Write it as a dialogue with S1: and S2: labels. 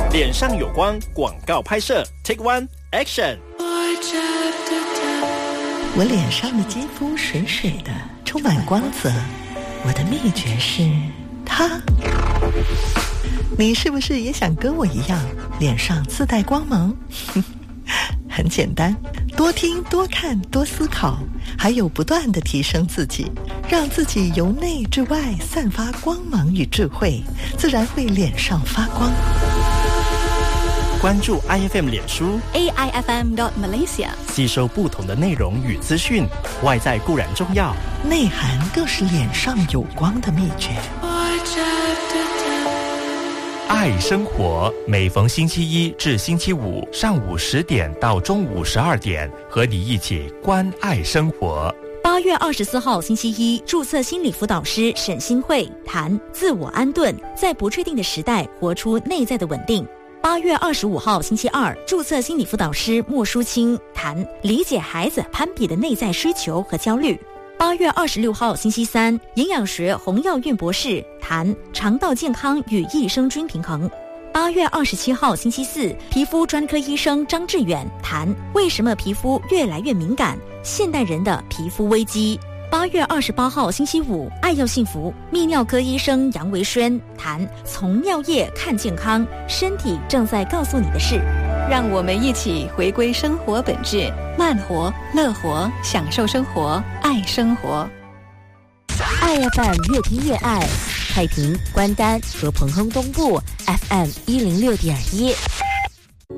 S1: 脸上有光广告拍摄 Take One Action。
S2: 我脸上的肌肤水水的，充满光泽。我的秘诀是它。你是不是也想跟我一样，脸上自带光芒？很简单，多听多看多思考，还有不断地提升自己，让自己由内至外散发光芒与智慧，自然会脸上发光。
S1: 关注 IFM 脸书
S3: AIFM.Malaysia，
S1: 吸收不同的内容与资讯。外在固然重要，
S2: 内涵更是脸上有光的秘诀。
S4: 爱生活，每逢星期一至星期五上午10点到中午12点，和你一起关爱生活。
S3: 8月24号星期一，注册心理辅导师沈新慧谈自我安顿，在不确定的时代活出内在的稳定。8月25号星期二，注册心理辅导师莫淑清谈理解孩子攀比的内在需求和焦虑。8月26号星期三，营养学洪耀运博士谈肠道健康与益生菌平衡。8月27号星期四，皮肤专科医生张志远谈为什么皮肤越来越敏感，现代人的皮肤危机。8月28号星期五，爱要幸福泌尿科医生杨维轩谈从尿液看健康，身体正在告诉你的事。
S5: 让我们一起回归生活本质，慢活、乐活，享受生活，爱生活。
S3: 爱 FM 越听越爱，太平、关丹和彭亨东部 FM 106.1。